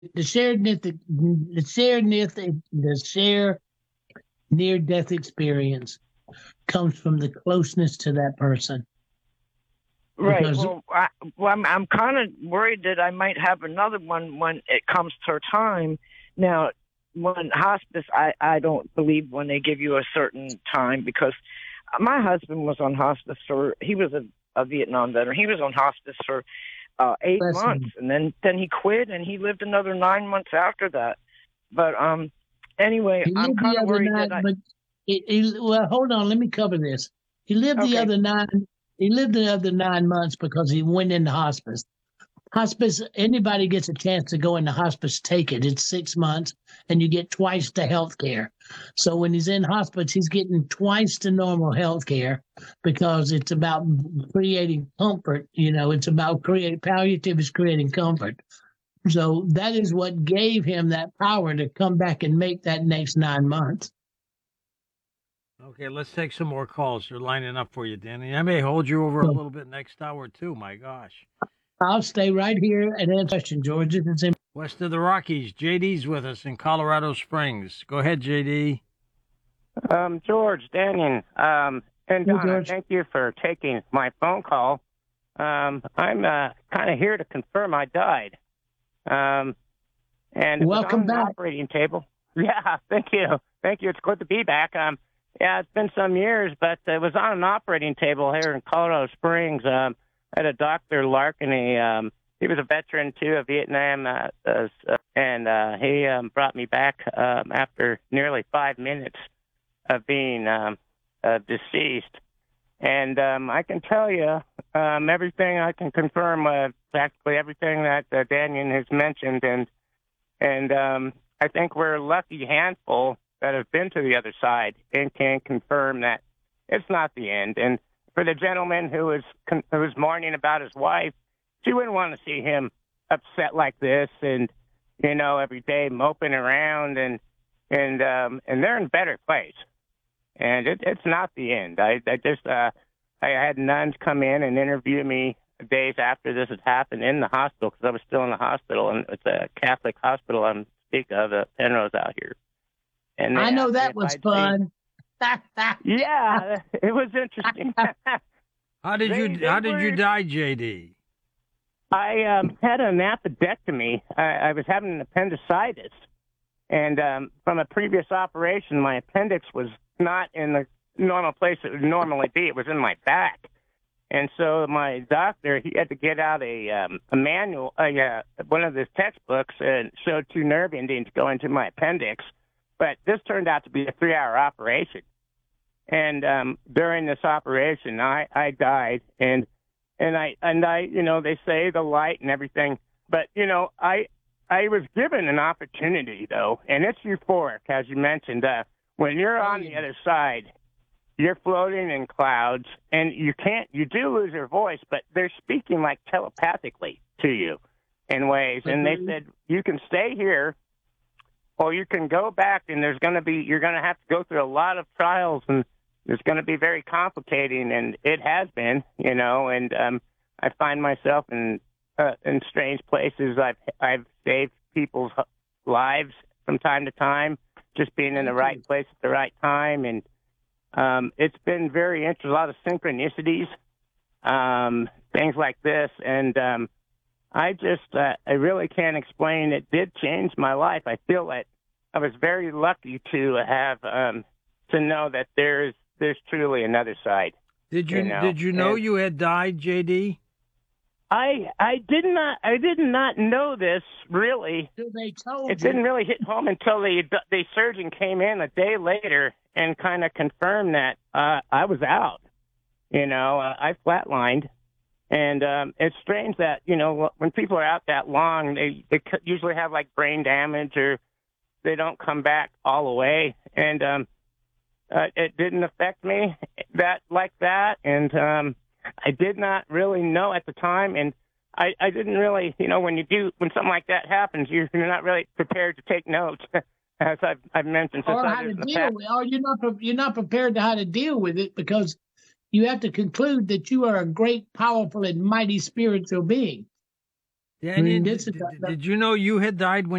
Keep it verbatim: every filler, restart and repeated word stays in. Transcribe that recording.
the shared near the, the shared near the shared near death experience comes from the closeness to that person. Right. Because Well, I, well, I'm I'm kind of worried that I might have another one when it comes to time. Now, when hospice, I I don't believe when they give you a certain time, because my husband was on hospice for he was a, a Vietnam veteran. He was on hospice for uh, eight months, listen, and then then he quit, and he lived another nine months after that. But um, anyway, he I'm lived the kind of other worried night, that I but he, he, well, hold on, let me cover this. He lived the okay. other nine. He lived the other nine months because he went into hospice. Hospice, anybody gets a chance to go into hospice, take it. It's six months and you get twice the health care. So when he's in hospice, he's getting twice the normal health care because it's about creating comfort. You know, it's about create palliative is creating comfort. So that is what gave him that power to come back and make that next nine months. Okay, let's take some more calls. They're lining up for you, Danny. I may hold you over a So little bit next hour too. My gosh. I'll stay right here and answer question, George. It's in- West of the Rockies, J D's with us in Colorado Springs. Go ahead, J D. Um, George, Daniel, um, and Hey, Donna, George. thank you for taking my phone call. Um, I'm uh, kind of here to confirm I died. Um, and it was Welcome on the back. operating table. Yeah, thank you. Thank you. It's good to be back. Um, yeah, it's been some years, but it was on an operating table here in Colorado Springs. Um, I had a Doctor Larkin. He, um, he was a veteran, too, of Vietnam, uh, uh, and uh, he um, brought me back um, after nearly five minutes of being um, uh, deceased. And um, I can tell you um, everything. I can confirm uh, practically everything that uh, Daniel has mentioned. And and um, I think we're a lucky handful that have been to the other side and can confirm that it's not the end. And for the gentleman who was who was mourning about his wife, she wouldn't want to see him upset like this, and you know, every day moping around, and and um, and they're in a better place. And it, it's not the end. I, I just uh, I had nuns come in and interview me days after this had happened in the hospital, because I was still in the hospital, and it's a Catholic hospital I'm speak of, uh, Penrose out here. And they I know asked me that if was I'd seen. fun. Yeah, it was interesting. How did they, you they How did you were, die, J D? I um, had an appendectomy. I, I was having an appendicitis, and um, from a previous operation, my appendix was not in the normal place it would normally be. It was in my back. And so my doctor, he had to get out a um, a manual, uh, yeah, one of his textbooks, and showed two nerve endings going to my appendix. But this turned out to be a three-hour operation. And um, during this operation, I, I died, and and I and I, you know, they say the light and everything, but you know, I I was given an opportunity though, and it's euphoric, as you mentioned. Uh, when you're Oh, on yeah. the other side, you're floating in clouds, and you can't, you do lose your voice, but they're speaking like telepathically to you in ways. And they said, you can stay here, or you can go back, and there's going to be, you're going to have to go through a lot of trials, and it's going to be very complicating, and it has been, you know, and um, I find myself in uh, in strange places. I've, I've saved people's lives from time to time, just being in the right place at the right time, and Um, it's been very interesting, a lot of synchronicities, um, things like this. And um, I just, uh, I really can't explain. It did change my life. I feel that I was very lucky to have, um, to know that there's, there's truly another side. Did you, You know? Did you know And you had died, J D? I, I did not, I did not know this really. So they told It you. didn't really hit home until the the surgeon came in a day later and kind of confirmed that uh, I was out. You know, uh, I flatlined, and um, it's strange that you know when people are out that long, they they usually have like brain damage or they don't come back all the way, and um, uh, it didn't affect me that like that, and um, I did not really know at the time, and I, I didn't really, you know, when you do, when something like that happens, you're, you're not really prepared to take notes, as I've, I've mentioned to Or how others to in the deal past. with, or you're not pre- you're not prepared to how to deal with it because you have to conclude that you are a great, powerful, and mighty spiritual being. Danny, mean, did, this is- did, did you know you had died when